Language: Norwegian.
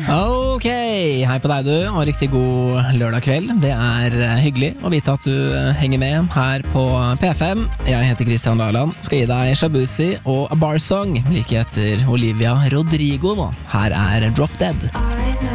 Ok, hei på deg du, og riktig god lørdag kveld. Det hyggelig å vite at du henger med her på P5. Jeg heter Christian Laland, skal gi deg Shabuzi og A Bar Song, like etter Olivia Rodrigo nå. Her Drop Dead.